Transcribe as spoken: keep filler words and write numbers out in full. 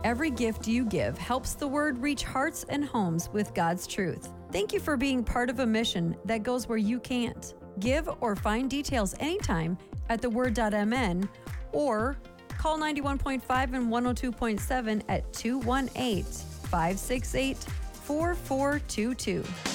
Every gift you give helps the Word reach hearts and homes with God's truth. Thank you for being part of a mission that goes where you can't. Give or find details anytime at the word dot m n or call ninety-one point five and one oh two point seven at two one eight, five six eight, four four two two.